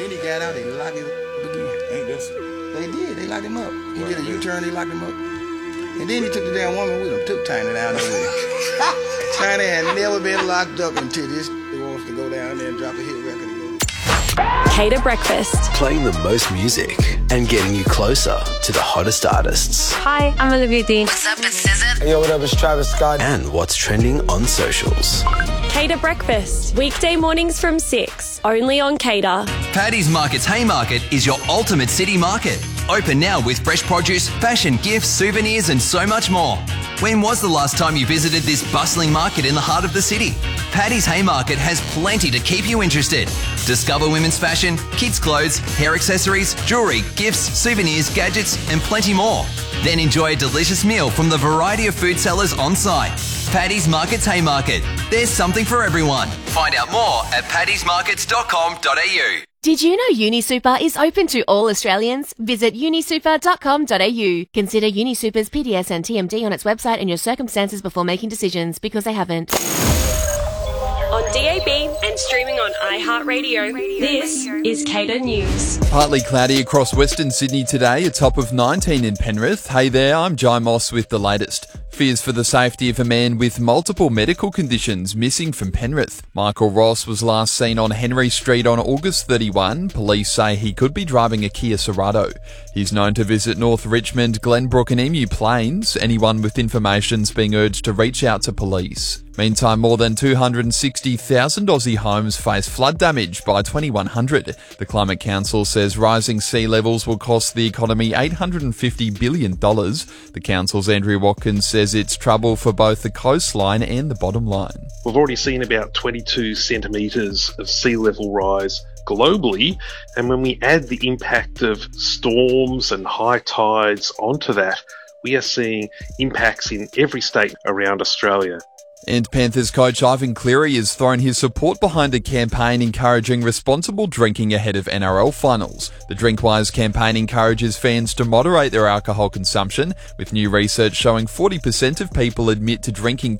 Then he got out, they locked him up again. Ain't this? They did, they locked him up. He did a U-turn, they locked him up. And then he took the damn woman with him, took Tiny down there with him. Tiny had never been locked up until this wants to go down there and drop a hit record and go. Cater Breakfast. Playing the most music and getting you closer to the hottest artists. Hi, I'm Olivia Dean. What's up, it's SZA. Hey, yo, what up, it's Travis Scott. And what's trending on socials. Cater Breakfast. Weekday mornings from 6. Only on Cater. Paddy's Market's Haymarket is your ultimate city market. Open now with fresh produce, fashion, gifts, souvenirs and so much more. When was the last time you visited this bustling market in the heart of the city? Paddy's Haymarket has plenty to keep you interested. Discover women's fashion, kids' clothes, hair accessories, jewellery, gifts, souvenirs, gadgets and plenty more. Then enjoy a delicious meal from the variety of food sellers on site. Paddy's Market's Haymarket. There's something for everyone. Find out more at paddysmarkets.com.au. Did you know UniSuper is open to all Australians? Visit unisuper.com.au. Consider UniSuper's PDS and TMD on its website and your circumstances before making decisions, because they haven't. On DAB and streaming on iHeartRadio. This is Cater News. Partly cloudy across Western Sydney today, a top of 19 in Penrith. Hey there, I'm Jai Moss with the latest. Fears for the safety of a man with multiple medical conditions missing from Penrith. Michael Ross was last seen on Henry Street on August 31. Police say he could be driving a Kia Cerato. He's known to visit North Richmond, Glenbrook and Emu Plains. Anyone with information's being urged to reach out to police. Meantime, more than 260,000 Aussie homes face flood damage by 2100. The Climate Council says rising sea levels will cost the economy $850 billion. The Council's Andrew Watkins says it's trouble for both the coastline and the bottom line. We've already seen about 22 centimetres of sea level rise globally, and when we add the impact of storms and high tides onto that, we are seeing impacts in every state around Australia. And Panthers coach Ivan Cleary has thrown his support behind a campaign encouraging responsible drinking ahead of NRL finals. The Drinkwise campaign encourages fans to moderate their alcohol consumption, with new research showing 40% of people admit to drinking